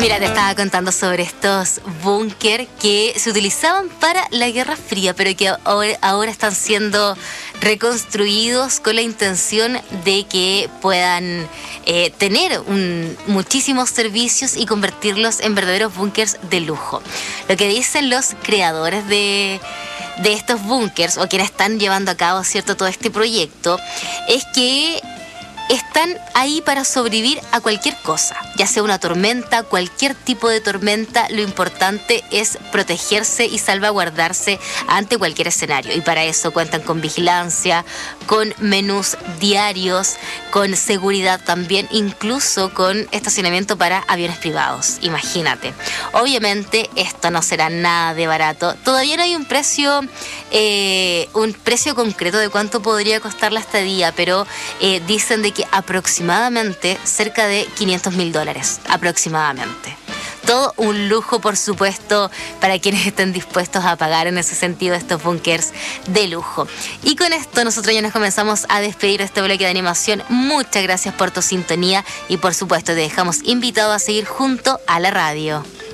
Mira, te estaba contando sobre estos búnker que se utilizaban para la Guerra Fría, pero que ahora están siendo reconstruidos con la intención de que puedan tener muchísimos servicios y convertirlos en verdaderos búnkers de lujo. Lo que dicen los creadores de estos búnkers, o quienes están llevando a cabo, ¿cierto?, todo este proyecto, es que están ahí para sobrevivir a cualquier cosa, ya sea una tormenta, cualquier tipo de tormenta. Lo importante es protegerse y salvaguardarse ante cualquier escenario. Y para eso cuentan con vigilancia, con menús diarios, con seguridad también, incluso con estacionamiento para aviones privados. Imagínate. Obviamente esto no será nada de barato. Todavía no hay un precio concreto de cuánto podría costar la estadía, pero dicen de que aproximadamente cerca de $500,000 aproximadamente. Todo un lujo, por supuesto, para quienes estén dispuestos a pagar en ese sentido estos búnkers de lujo. Y con esto nosotros ya nos comenzamos a despedir de este bloque de animación. Muchas gracias por tu sintonía y por supuesto te dejamos invitado a seguir junto a la radio.